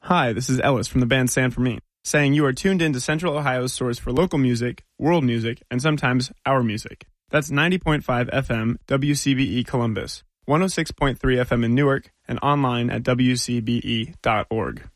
Hi, this is Ellis from the band Stand For Me, saying you are tuned in to Central Ohio's source for local music, world music, and sometimes our music. That's 90.5 FM WCBE Columbus, 106.3 FM in Newark, and online at wcbe.org.